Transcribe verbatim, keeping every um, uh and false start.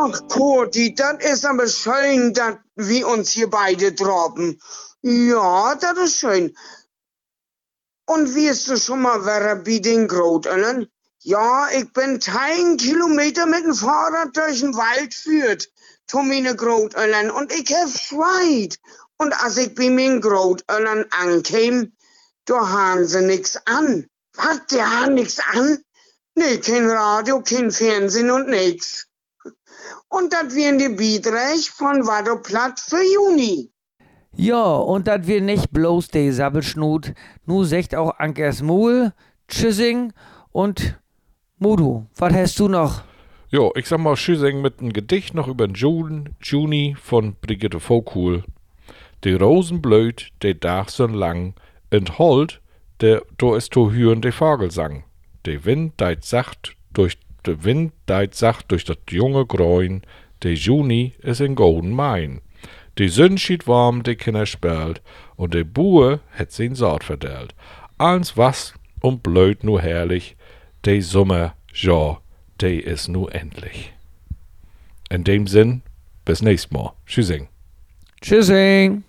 Ach, Kurti, das ist aber schön, dass wir uns hier beide droppen. Ja, das ist schön. Und wirst du schon mal wäre bei den Großeltern? Ja, ich bin keinen Kilometer mit dem Fahrrad durch den Wald führt, zu meine Großeltern. Und ich hab Schweit. Und als ich bei meinen Großeltern ankäme, da haben sie nix an. Was, die haben nix an? Nee, kein Radio, kein Fernsehen und nix. Und das wären die Beiträge von Wadoplatt für Juni. Ja, und dat wir nicht bloß de Sabbelschnut, nu secht auch Ankers Muhl, Tschüssing und Mudu. Was hast du noch? Jo, ich sag mal Tschüssing mit einem Gedicht noch über den June, Juni von Brigitte Vogel. Die Rosen blöd, de Dach sind lang, und Holt, der do ist to hören de Vogelsang. De Wind deit sacht durch de Wind deit sacht durch dat junge Gräun, de Juni is in golden Main. Die Sonne schied warm, de Kinder spelt, und de Buhe het sin Saat verdellt. Alles was und blöd nu herrlich, de Sommer, ja, de is nu endlich. In dem Sinn, bis nächstes Mal. Tschüssing. Tschüssing.